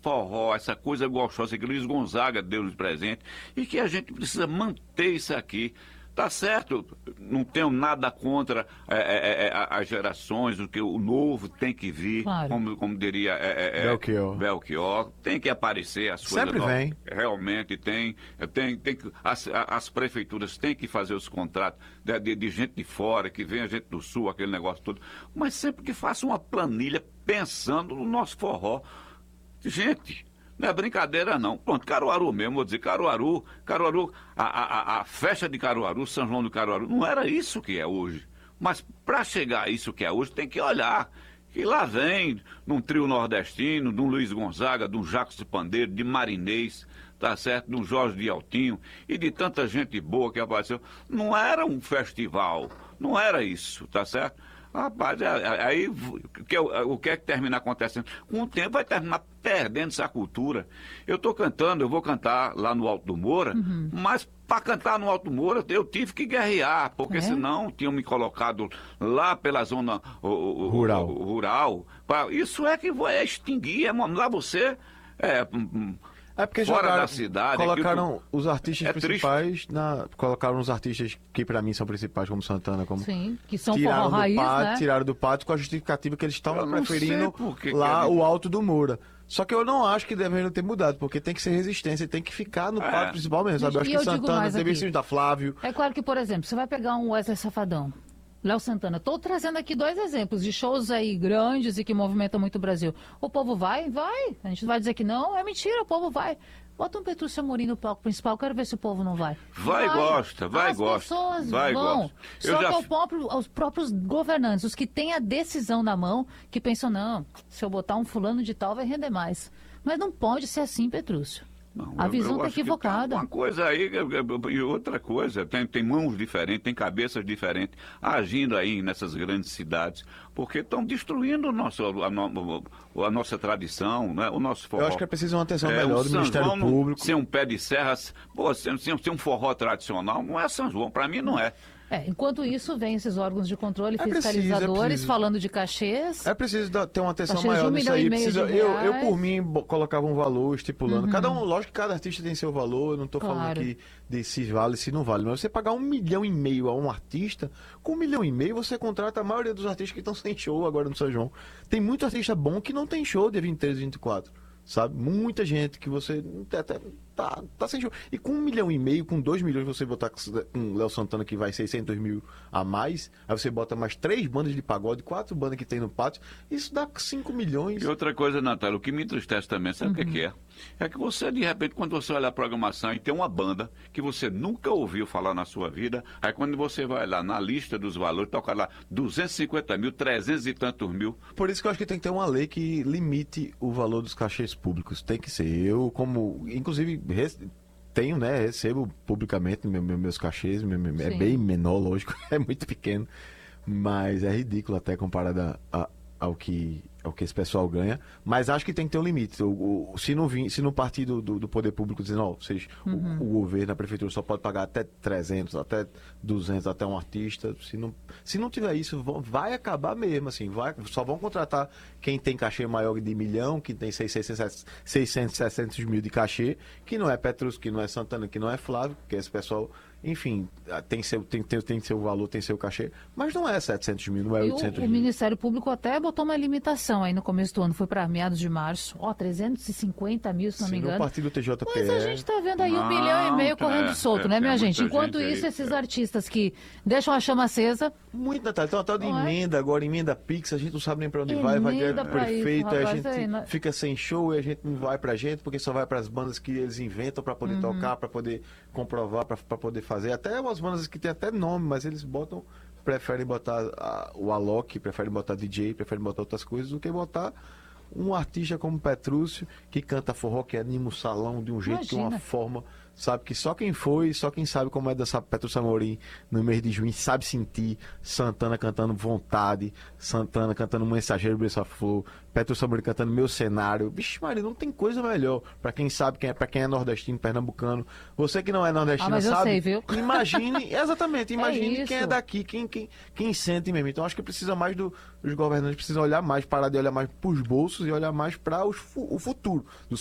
forró, essa coisa gostosa que Luiz Gonzaga deu de presente, e que a gente precisa manter isso aqui. Tá certo, não tenho nada contra as gerações, o que o novo tem que vir, Claro. como diria Belchior, tem que aparecer as coisas Sempre novas. vem. Realmente tem as prefeituras têm que fazer os contratos de gente de fora, que vem a gente do sul, aquele negócio todo, mas sempre que faça uma planilha pensando no nosso forró. Gente, não é brincadeira, não. Pronto, Caruaru mesmo, vou dizer, Caruaru, a festa de Caruaru, São João do Caruaru, não era isso que é hoje. Mas para chegar a isso que é hoje, tem que olhar. Que lá vem, num trio nordestino, de um Luiz Gonzaga, de um Jacos de Pandeiro, de Marinês, tá certo? De um Jorge de Altinho e de tanta gente boa que apareceu. Não era um festival, não era isso, tá certo? Rapaz, aí o que é que termina acontecendo? Com o tempo vai terminar perdendo essa cultura. Eu vou cantar lá no Alto do Moura, mas para cantar no Alto do Moura eu tive que guerrear, porque senão tinham me colocado lá pela zona rural. Isso é que vai extinguir, lá você... É porque fora da cidade, colocaram os artistas principais, triste. colocaram os artistas que pra mim são principais, como Santana, como Sim, que são forró raiz, né? Tiraram do pátio com a justificativa que eles estavam preferindo lá o Alto do Moura. Só que eu não acho que deveriam ter mudado, porque tem que ser resistência, tem que ficar no pátio principal mesmo, sabe? Eu acho que Santana deveria ser da Flávio. É claro que, por exemplo, você vai pegar um Wesley Safadão, Léo Santana, estou trazendo aqui 2 exemplos de shows aí grandes e que movimentam muito o Brasil. O povo vai. A gente vai dizer que não, é mentira, o povo vai. Bota um Petrúcio Amorim no palco principal, quero ver se o povo não vai. Vai. As pessoas vão. Só que os próprios governantes, os que têm a decisão na mão, que pensam, não, se eu botar um fulano de tal vai render mais. Mas não pode ser assim, Petrúcio. Não, a visão está equivocada. Uma coisa aí e outra coisa, tem mãos diferentes, tem cabeças diferentes agindo aí nessas grandes cidades, porque estão destruindo a nossa tradição, né? O nosso forró. Eu acho que é preciso uma atenção melhor do Ministério Público. Ser um pé de serra, ser um forró tradicional, não é São João, para mim não é. Enquanto isso, vem esses órgãos de controle fiscalizadores falando de cachês. É preciso ter uma atenção maior nisso aí. Eu, por mim, colocava um valor estipulando. Lógico que cada artista tem seu valor, eu não estou falando aqui de se vale, se não vale. Mas você pagar 1,5 milhão a um artista, com 1,5 milhão você contrata a maioria dos artistas que estão sem show agora no São João. Tem muito artista bom que não tem show dia 23 e 24. Sabe? Muita gente que você até tá sem show. E com 1,5 milhão, com 2 milhões, você botar com Léo Santana, que vai 600 mil a mais, aí você bota mais 3 bandas de pagode, 4 bandas que tem no pátio, isso dá 5 milhões. E outra coisa, Natália, o que me entristece também, sabe o que é? É que você, de repente, quando você olha a programação e tem uma banda que você nunca ouviu falar na sua vida, aí quando você vai lá na lista dos valores, toca lá 250 mil, 300 e tantos mil. Por isso que eu acho que tem que ter uma lei que limite o valor dos cachês públicos. Tem que ser. Eu, inclusive, recebo publicamente meus cachês, é bem menor, lógico, é muito pequeno, mas é ridículo até comparado ao que esse pessoal ganha, mas acho que tem que ter um limite. Se no partido do poder público dizendo, o governo, a prefeitura só pode pagar até 300, até 200, até um artista, se não tiver isso, vai acabar mesmo, assim, só vão contratar quem tem cachê maior de 1 milhão, que tem 600, 700 mil de cachê, que não é Petrus, que não é Santana, que não é Flávio, que esse pessoal... Enfim, tem seu valor, tem seu cachê, mas não é 700 mil, não é 800 mil. O Ministério Público até botou uma limitação aí no começo do ano, foi para meados de março, 350 mil, se não me engano. No partido TJPE. Mas a gente está vendo aí 1,5 milhão correndo solto, né, minha gente? Enquanto isso, esses artistas que deixam a chama acesa... Muito, Natália, tem uma tal de emenda agora, emenda Pix, a gente não sabe nem para onde vai direto pro prefeito, a gente fica sem show e a gente não vai pra gente, porque só vai para as bandas que eles inventam para poder tocar, para poder comprovar, para poder fazer. Até umas bandas que tem até nome, mas eles preferem botar o Alok, preferem botar DJ, preferem botar outras coisas do que botar um artista como Petrúcio, que canta forró, que anima o salão de um jeito, de uma forma, sabe que só quem foi, só quem sabe como é dançar Petrus Amorim no mês de junho, sabe sentir Santana cantando Vontade, Santana cantando Mensageiro Beija-Flor, Petrus Amorim cantando Meu Cenário. Vixe, Maria, não tem coisa melhor pra quem sabe, pra quem é nordestino, pernambucano. Você que não é nordestino, mas eu sabe? sei, viu? Imagine, exatamente, imagine quem é isso. daqui, quem sente mesmo. Então acho que precisa mais os governantes precisam olhar mais, parar de olhar mais pros bolsos e olhar mais para o futuro do